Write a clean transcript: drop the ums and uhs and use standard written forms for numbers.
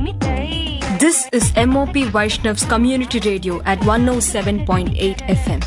This is MOP Vaishnav's Community Radio at 107.8 FM.